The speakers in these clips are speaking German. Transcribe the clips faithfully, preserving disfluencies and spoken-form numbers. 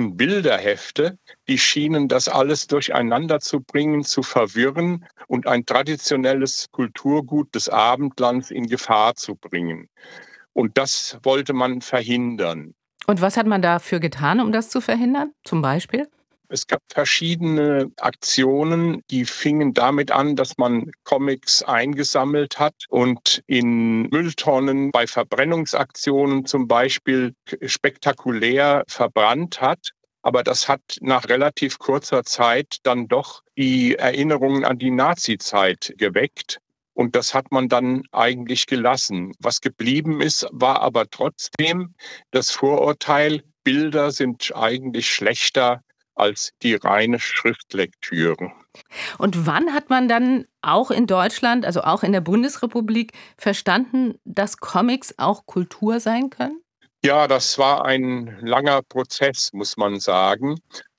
sogenannten Bilderhefte, die schienen das alles durcheinander zu bringen, zu verwirren und ein traditionelles Kulturgut des Abendlands in Gefahr zu bringen. Und das wollte man verhindern. Und was hat man dafür getan, um das zu verhindern, zum Beispiel? Es gab verschiedene Aktionen, die fingen damit an, dass man Comics eingesammelt hat und in Mülltonnen bei Verbrennungsaktionen zum Beispiel spektakulär verbrannt hat. Aber das hat nach relativ kurzer Zeit dann doch die Erinnerungen an die Nazizeit geweckt. Und das hat man dann eigentlich gelassen. Was geblieben ist, war aber trotzdem das Vorurteil, Bilder sind eigentlich schlechter als die reine Schriftlektüre. Und wann hat man dann auch in Deutschland, also auch in der Bundesrepublik, verstanden, dass Comics auch Kultur sein können? Ja, das war ein langer Prozess, muss man sagen.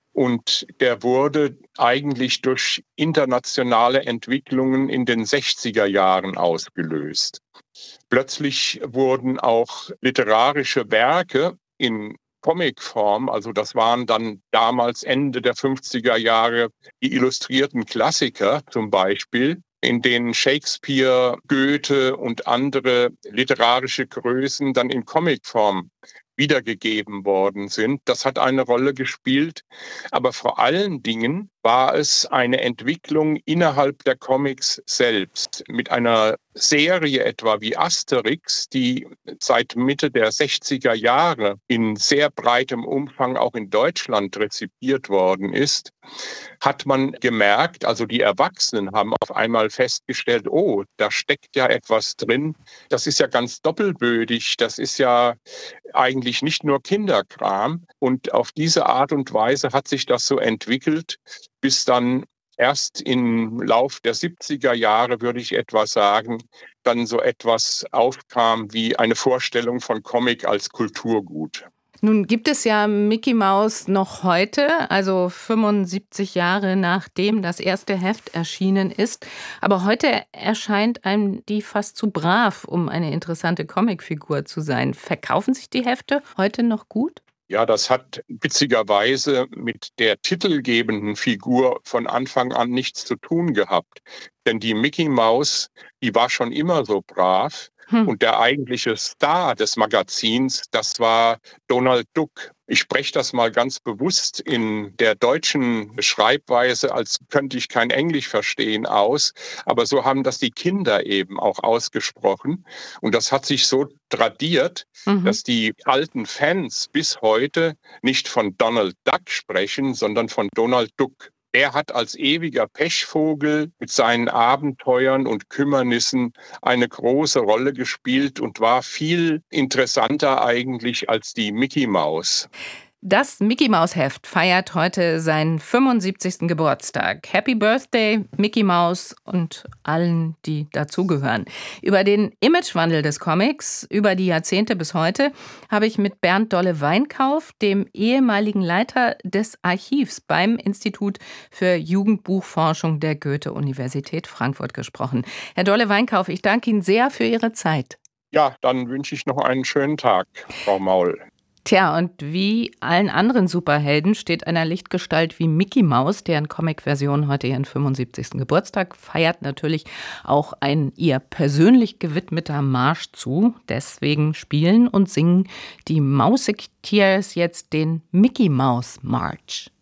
Und der wurde eigentlich durch internationale Entwicklungen in den sechziger Jahren ausgelöst. Plötzlich wurden auch literarische Werke in Comicform, also das waren dann damals Ende der fünfziger Jahre die illustrierten Klassiker zum Beispiel, in denen Shakespeare, Goethe und andere literarische Größen dann in Comicform wiedergegeben worden sind. Das hat eine Rolle gespielt, aber vor allen Dingen war es eine Entwicklung innerhalb der Comics selbst. Mit einer Serie etwa wie Asterix, die seit Mitte der sechziger Jahre in sehr breitem Umfang auch in Deutschland rezipiert worden ist, hat man gemerkt, also die Erwachsenen haben auf einmal festgestellt, oh, da steckt ja etwas drin, das ist ja ganz doppelbödig, das ist ja eigentlich nicht nur Kinderkram. Und auf diese Art und Weise hat sich das so entwickelt, bis dann erst im Lauf der siebziger Jahre, würde ich etwa sagen, dann so etwas aufkam wie eine Vorstellung von Comic als Kulturgut. Nun gibt es ja Mickey Mouse noch heute, also fünfundsiebzig Jahre nachdem das erste Heft erschienen ist. Aber heute erscheint einem die fast zu brav, um eine interessante Comicfigur zu sein. Verkaufen sich die Hefte heute noch gut? Ja, das hat witzigerweise mit der titelgebenden Figur von Anfang an nichts zu tun gehabt. Denn die Mickey Mouse, die war schon immer so brav. Hm. Und der eigentliche Star des Magazins, das war Donald Duck. Ich spreche das mal ganz bewusst in der deutschen Schreibweise, als könnte ich kein Englisch verstehen, aus. Aber so haben das die Kinder eben auch ausgesprochen. Und das hat sich so tradiert, mhm. dass die alten Fans bis heute nicht von Donald Duck sprechen, sondern von Donald Duck. Er hat als ewiger Pechvogel mit seinen Abenteuern und Kümmernissen eine große Rolle gespielt und war viel interessanter eigentlich als die Mickey Maus. Das Mickey Maus Heft feiert heute seinen fünfundsiebzigsten Geburtstag. Happy Birthday, Mickey Maus und allen, die dazugehören. Über den Imagewandel des Comics, über die Jahrzehnte bis heute, habe ich mit Bernd Dolle-Weinkauf, dem ehemaligen Leiter des Archivs beim Institut für Jugendbuchforschung der Goethe-Universität Frankfurt gesprochen. Herr Dolle-Weinkauf, ich danke Ihnen sehr für Ihre Zeit. Ja, dann wünsche ich noch einen schönen Tag, Frau Maul. Tja, und wie allen anderen Superhelden steht einer Lichtgestalt wie Mickey Mouse, deren Comic-Version heute ihren fünfundsiebzigsten Geburtstag feiert, natürlich auch ein ihr persönlich gewidmeter Marsch zu. Deswegen spielen und singen die Mauseketeers jetzt den Mickey Mouse March.